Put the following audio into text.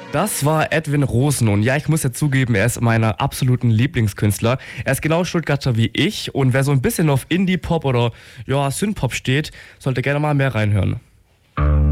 Das war Edwin Rosen und ja, ich muss ja zugeben, er ist meiner absoluten Lieblingskünstler. Er ist genau Stuttgarter wie ich und wer so ein bisschen auf Indie-Pop oder ja, Synth-Pop steht, sollte gerne mal mehr reinhören.